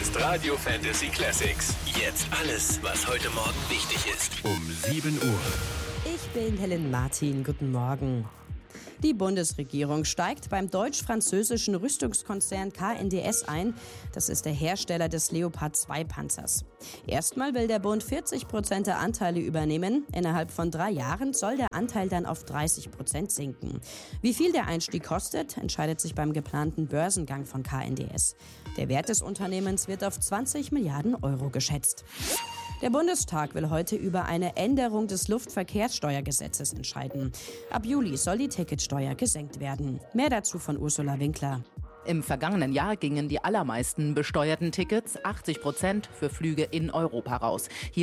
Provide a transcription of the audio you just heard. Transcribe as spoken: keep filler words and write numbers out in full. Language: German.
ist Radio Fantasy Classics. Jetzt alles, was heute Morgen wichtig ist. Um sieben Uhr. Ich bin Helen Martin. Guten Morgen. Die Bundesregierung steigt beim deutsch-französischen Rüstungskonzern K N D S ein. Das ist der Hersteller des Leopard zwei Panzers. Erstmal will der Bund vierzig Prozent der Anteile übernehmen. Innerhalb von drei Jahren soll der Anteil dann auf dreißig Prozent sinken. Wie viel der Einstieg kostet, entscheidet sich beim geplanten Börsengang von K N D S. Der Wert des Unternehmens wird auf zwanzig Milliarden Euro geschätzt. Der Bundestag will heute über eine Änderung des Luftverkehrssteuergesetzes entscheiden. Ab Juli soll die Ticketsteuer gesenkt werden. Mehr dazu von Ursula Winkler. Im vergangenen Jahr gingen die allermeisten besteuerten Tickets, achtzig Prozent, für Flüge in Europa raus. Hier